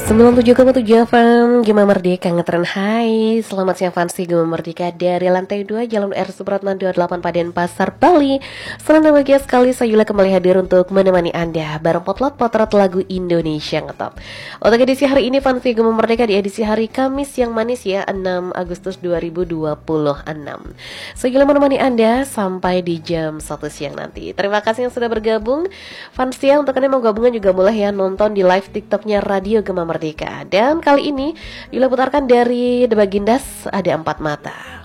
97,7 FM Gema Merdeka ngetren. Hai, selamat siang Fansi Gema Merdeka dari lantai 2 Jalan R Supratman 28 Pasar Bali. Senang dan bahagia sekali saya Yula kembali hadir untuk menemani Anda bareng potret lagu Indonesia ngetop. Untuk edisi hari ini Fansi Gema Merdeka di edisi hari Kamis yang manis ya, 6 Agustus 2026. Saya Yula menemani Anda sampai di jam 1 siang nanti. Terima kasih yang sudah bergabung. Fansi untuk Anda mau gabungan juga boleh ya, nonton di live TikToknya Radio Gema Merdeka. Dan kali ini Yula putarkan dari The Bagindas, Ada Empat Mata.